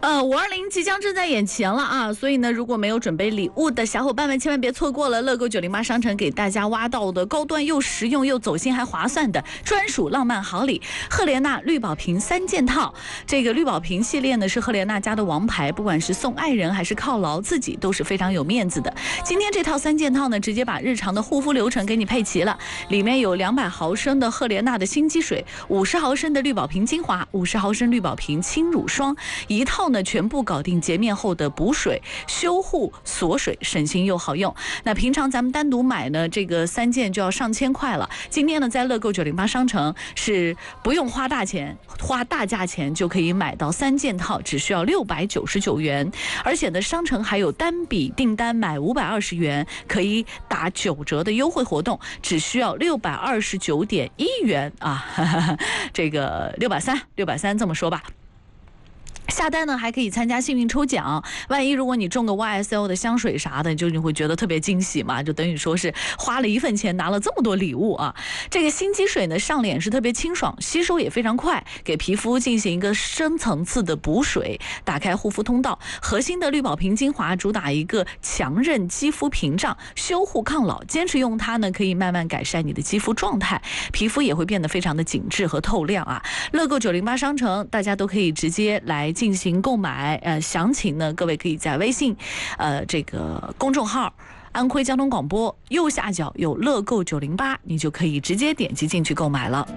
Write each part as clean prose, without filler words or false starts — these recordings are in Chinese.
520即将正在眼前了啊，所以呢，如果没有准备礼物的小伙伴们，千万别错过了乐购908商城给大家挖到的高端又实用又走心还划算的专属浪漫好礼——赫莲娜绿宝瓶3件套。这个绿宝瓶系列呢是赫莲娜家的王牌，不管是送爱人还是犒劳自己，都是非常有面子的。今天这套3件套呢，直接把日常的护肤流程给你配齐了，里面有200毫升的赫莲娜的新肌水，50毫升的绿宝瓶精华，50毫升绿宝瓶轻乳霜，一套呢全部搞定洁面后的补水、修护、锁水，省心又好用。那平常咱们单独买呢，这个3件就要上千块了。今天呢，在乐购908商城是不用花大价钱就可以买到3件套，只需要699元。而且呢，商城还有单笔订单买520元可以打9折的优惠活动，只需要629.1元啊，这个630这么说吧。下单呢还可以参加幸运抽奖，万一如果你中个 YSL 的香水啥的，你会觉得特别惊喜嘛，就等于说是花了1份钱拿了这么多礼物啊。这个新肌水呢上脸是特别清爽，吸收也非常快，给皮肤进行一个深层次的补水，打开护肤通道。核心的绿宝瓶精华主打一个强韧肌肤屏障，修护抗老，坚持用它呢可以慢慢改善你的肌肤状态，皮肤也会变得非常的紧致和透亮啊。乐购908商城大家都可以直接来进行购买，详情呢，各位可以在微信，这个公众号安徽交通广播右下角有乐购908，你就可以直接点击进去购买了。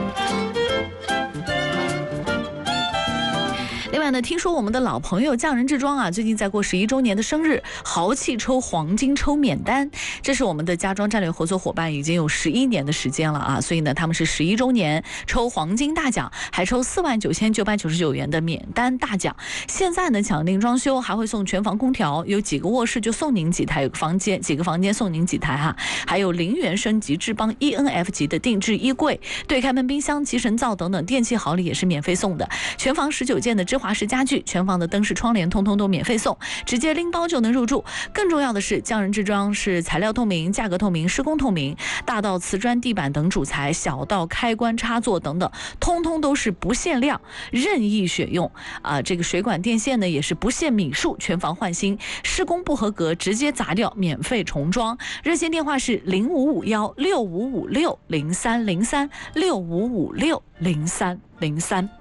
另外呢，听说我们的老朋友匠人制装啊，最近在过11周年的生日，豪气抽黄金抽免单，这是我们的家装战略合作伙伴，已经有11年的时间了啊，所以呢，他们是11周年抽黄金大奖，还抽49999元的免单大奖。现在呢，抢定装修还会送全房空调，有几个卧室就送您几台，有几个房间送您几台哈，还有0元升级智邦 ENF 级的定制衣柜、对开门冰箱、集成灶等等电器好礼也是免费送的，全房19件的芝华士家具，全房的灯饰窗帘通通都免费送，直接拎包就能入住。更重要的是，匠人制装是材料透明、价格透明、施工透明，大到瓷砖地板等主材，小到开关插座等等，通通都是不限量，任意选用啊。这个水管电线呢也是不限米数，全房换新，施工不合格直接砸掉，免费重装。热线电话是05516556030365560303。